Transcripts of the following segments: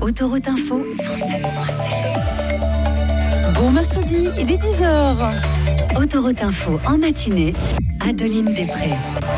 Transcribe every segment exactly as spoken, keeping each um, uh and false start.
Autoroute Info, cent sept virgule sept. Bon mercredi, il est dix heures. Autoroute Info en matinée, Adeline Després.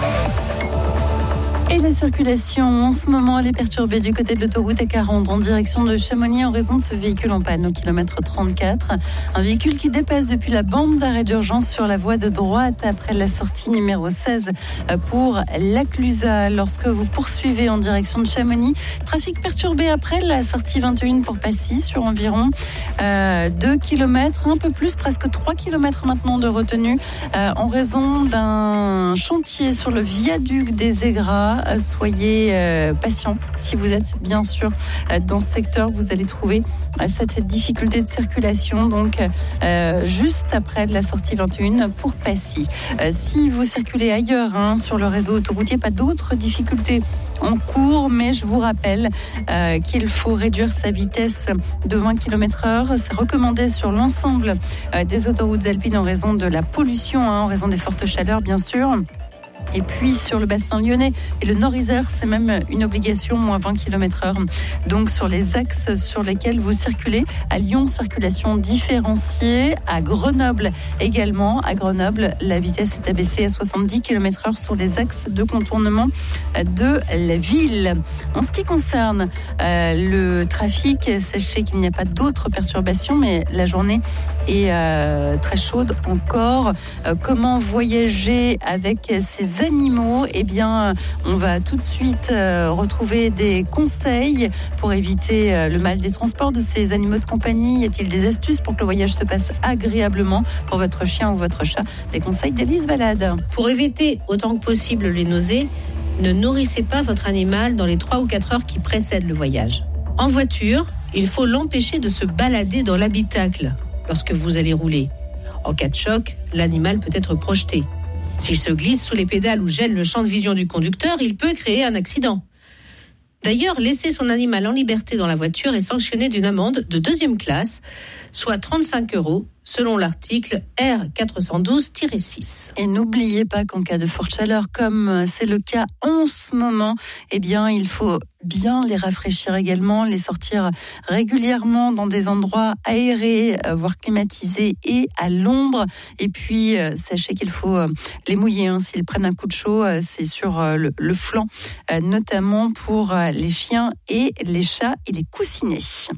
Et la circulation, en ce moment, elle est perturbée du côté de l'autoroute A quarante en direction de Chamonix en raison de ce véhicule en panne au kilomètre trente-quatre. Un véhicule qui dépasse depuis la bande d'arrêt d'urgence sur la voie de droite après la sortie numéro seize pour la Clusaz. Lorsque vous poursuivez en direction de Chamonix, trafic perturbé après la sortie vingt et un pour Passy sur environ euh, deux kilomètres, un peu plus, presque trois kilomètres maintenant de retenue euh, en raison d'un chantier sur le viaduc des Aigras. Soyez euh, patients. Si vous êtes bien sûr euh, dans ce secteur, vous allez trouver euh, cette, cette difficulté de circulation. Donc, euh, juste après la sortie vingt et un pour Passy. Euh, si vous circulez ailleurs hein, sur le réseau autoroutier, pas d'autres difficultés en cours, mais je vous rappelle euh, qu'il faut réduire sa vitesse de vingt kilomètres heure. C'est recommandé sur l'ensemble euh, des autoroutes alpines en raison de la pollution, hein, en raison des fortes chaleurs, bien sûr. Et puis sur le bassin lyonnais et le Nord-Isère, c'est même une obligation, moins vingt kilomètres heure. Donc sur les axes sur lesquels vous circulez, à Lyon, circulation différenciée, à Grenoble également. À Grenoble, la vitesse est abaissée à soixante-dix kilomètres heure sur les axes de contournement de la ville. En ce qui concerne euh, le trafic, sachez qu'il n'y a pas d'autres perturbations, mais la journée est euh, très chaude encore. Euh, comment voyager avec ces animaux? Eh bien, on va tout de suite euh, retrouver des conseils pour éviter euh, le mal des transports de ces animaux de compagnie. Y a-t-il des astuces pour que le voyage se passe agréablement pour votre chien ou votre chat? Les conseils d'Élise Valade. Pour éviter autant que possible les nausées, ne nourrissez pas votre animal dans les trois ou quatre heures qui précèdent le voyage. En voiture, il faut l'empêcher de se balader dans l'habitacle lorsque vous allez rouler. En cas de choc, l'animal peut être projeté. S'il se glisse sous les pédales ou gêne le champ de vision du conducteur, il peut créer un accident. D'ailleurs, laisser son animal en liberté dans la voiture est sanctionné d'une amende de deuxième classe, soit trente-cinq euros, selon l'article R quatre cent douze tiret six. Et n'oubliez pas qu'en cas de forte chaleur, comme c'est le cas en ce moment, eh bien, il faut bien les rafraîchir également, les sortir régulièrement dans des endroits aérés, voire climatisés et à l'ombre. Et puis, euh, sachez qu'il faut euh, les mouiller. Hein. S'ils prennent un coup de chaud, euh, c'est sur euh, le, le flanc, euh, notamment pour euh, les chiens et les chats et les coussinets.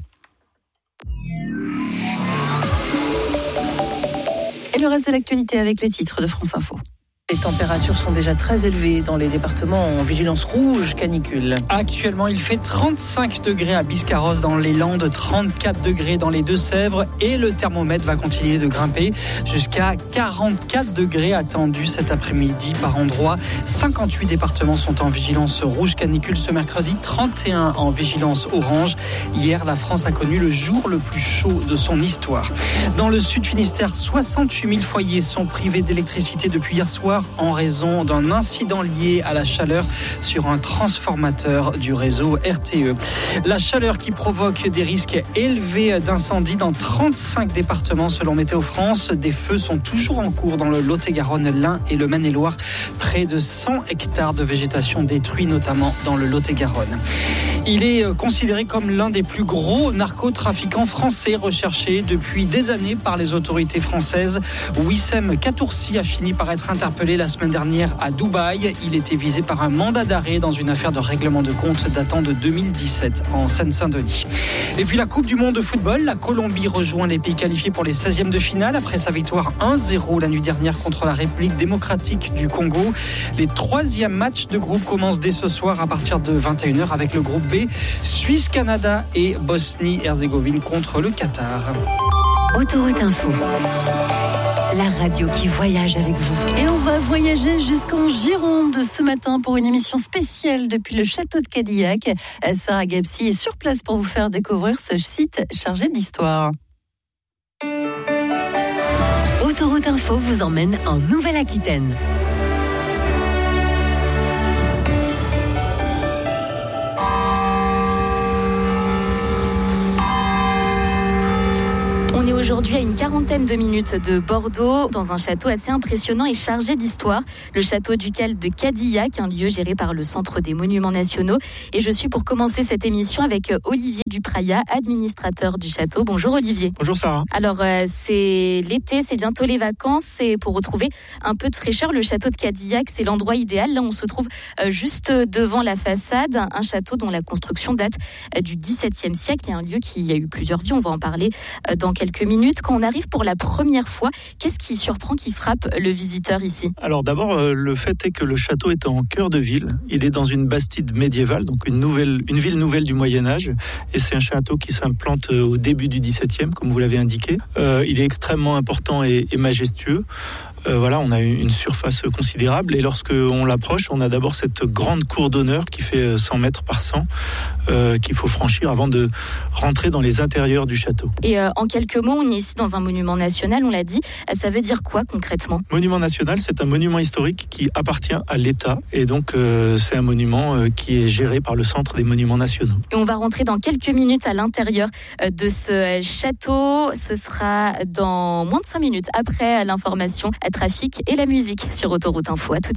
Et le reste de l'actualité avec les titres de France Info. Les températures sont déjà très élevées dans les départements en vigilance rouge canicule. Actuellement, il fait trente-cinq degrés à Biscarrosse dans les Landes, trente-quatre degrés dans les Deux-Sèvres et le thermomètre va continuer de grimper jusqu'à quarante-quatre degrés attendus cet après-midi par endroit. cinquante-huit départements sont en vigilance rouge canicule ce mercredi, trente et un en vigilance orange. Hier, la France a connu le jour le plus chaud de son histoire. Dans le Sud Finistère, soixante-huit mille foyers sont privés d'électricité depuis hier soir en raison d'un incident lié à la chaleur sur un transformateur du réseau R T E. La chaleur qui provoque des risques élevés d'incendie dans trente-cinq départements selon Météo France. Des feux sont toujours en cours dans le Lot-et-Garonne, l'Ain et le Maine-et-Loire. Près de cent hectares de végétation détruits, notamment dans le Lot-et-Garonne. Il est considéré comme l'un des plus gros narcotrafiquants français recherchés depuis des années par les autorités françaises. Wissem Katoursi a fini par être interpellé la semaine dernière à Dubaï. Il était visé par un mandat d'arrêt dans une affaire de règlement de compte datant de deux mille dix-sept en Seine-Saint-Denis. Et puis la Coupe du Monde de football, la Colombie rejoint les pays qualifiés pour les seizièmes de finale après sa victoire un zéro la nuit dernière contre la République démocratique du Congo. Les troisièmes matchs de groupe commencent dès ce soir à partir de vingt et une heures avec le groupe B, Suisse, Canada et Bosnie-Herzégovine contre le Qatar. Autoroute Info, la radio qui voyage avec vous. Et on va voyager jusqu'en Gironde ce matin pour une émission spéciale depuis le château de Cadillac. Sarah Gapsi est sur place pour vous faire découvrir ce site chargé d'histoire. Autoroute Info vous emmène en Nouvelle-Aquitaine. On est au aujourd'hui à une quarantaine de minutes de Bordeaux, dans un château assez impressionnant et chargé d'histoire, le château ducal de Cadillac, un lieu géré par le Centre des Monuments Nationaux. Et je suis pour commencer cette émission avec Olivier Dupraya, administrateur du château. Bonjour Olivier. Bonjour Sarah. Alors euh, c'est l'été, c'est bientôt les vacances, et pour retrouver un peu de fraîcheur, le château de Cadillac, c'est l'endroit idéal. Là, on se trouve euh, juste devant la façade, un château dont la construction date euh, du dix-septième siècle, et un lieu qui a eu plusieurs vies. On va en parler euh, dans quelques minutes. Quand on arrive pour la première fois, qu'est-ce qui surprend, qui frappe le visiteur ici ? Alors d'abord, euh, le fait est que le château est en cœur de ville. Il est dans une bastide médiévale, donc une, nouvelle, une ville nouvelle du Moyen-Âge. Et c'est un château qui s'implante au début du dix-septième, comme vous l'avez indiqué. Euh, il est extrêmement important et, et majestueux. Euh, voilà, on a une surface considérable, et lorsque on l'approche, on a d'abord cette grande cour d'honneur qui fait cent mètres par cent, euh, qu'il faut franchir avant de rentrer dans les intérieurs du château. Et euh, en quelques mots, on est ici dans un monument national, on l'a dit. Ça veut dire quoi concrètement ? Monument national, c'est un monument historique qui appartient à l'État, et donc euh, c'est un monument euh, qui est géré par le Centre des Monuments Nationaux. Et on va rentrer dans quelques minutes à l'intérieur de ce château. Ce sera dans moins de cinq minutes après l'information, trafic et la musique sur Autoroute Info. À tout de suite.